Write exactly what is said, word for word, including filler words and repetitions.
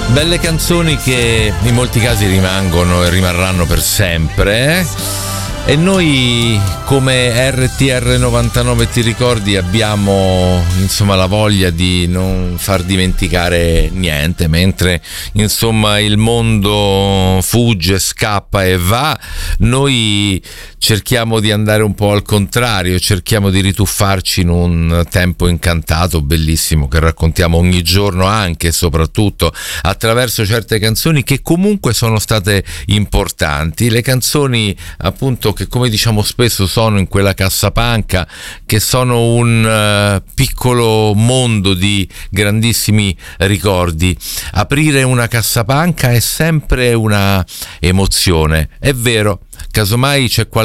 Belle canzoni che in molti casi rimangono e rimarranno per sempre, eh? E noi come R T R novantanove Ti ricordi abbiamo insomma la voglia di non far dimenticare niente, mentre insomma il mondo fugge, scappa e va, noi cerchiamo di andare un po' al contrario, cerchiamo di rituffarci in un tempo incantato, bellissimo, che raccontiamo ogni giorno, anche e soprattutto attraverso certe canzoni che comunque sono state importanti, le canzoni appunto che, come diciamo spesso, sono in quella cassapanca, che sono un uh, piccolo mondo di grandissimi ricordi. Aprire una cassapanca è sempre una emozione, è vero. Casomai c'è qualcosa